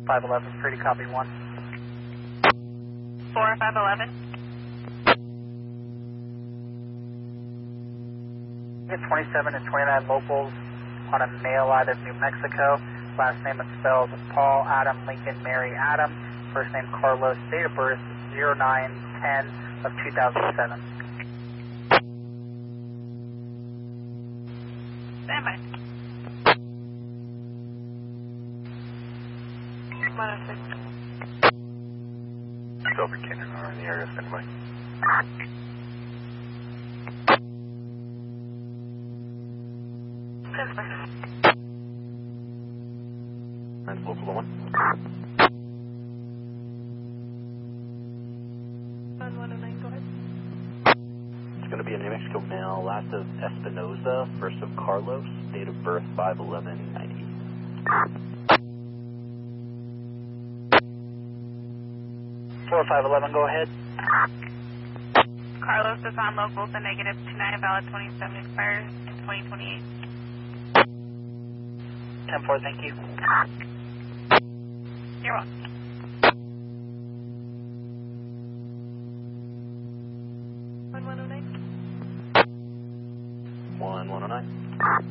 511, free to copy 1. 4511. Get 27 and 29 locals on a male out of New Mexico. Last name is spelled Paul Adam Lincoln Mary Adam. First name Carlos. Date of birth 09/10 of 2007. Stand by. 106. Silver Canyon are in the area, stand by. And local 1. 109, go ahead. It's going to be in New Mexico now. Last of Espinoza, first of Carlos, date of birth 5/11/90. 4511, go ahead. Carlos is on locals, a negative 29, valid 27, expires in 2028. 10-4, thank you. You're welcome. 1109. 1109.